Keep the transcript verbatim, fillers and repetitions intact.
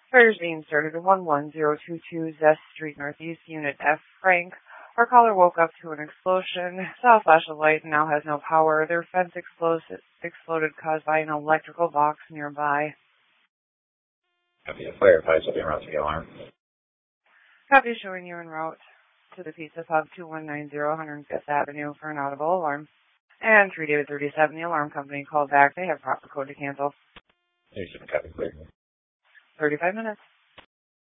Fires being started at one one zero two two Zest Street Northeast, Unit F. Frank. Our caller woke up to an explosion, saw a flash of light, and now has no power. Their fence explosive, exploded caused by an electrical box nearby. Copy. A firefighter will be en route to the alarm. Copy, showing you en route to the Pizza Pub, two one nine zero one hundred fifth Avenue for an audible alarm. And three David thirty-seven, the alarm company called back. They have proper code to cancel. thirty-seven, copy, clear. thirty-five minutes.